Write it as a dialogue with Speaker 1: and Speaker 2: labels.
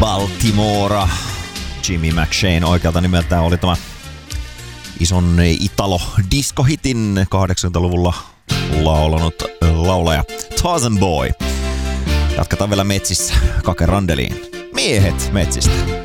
Speaker 1: Baltimora. Jimmy McShane oikealta nimeltään oli tämä ison italo-diskohitin 80-luvulla laulanut laulaja Tarzan Boy. Jatketaan vielä metsissä Kake Randeliin. Miehet metsistä.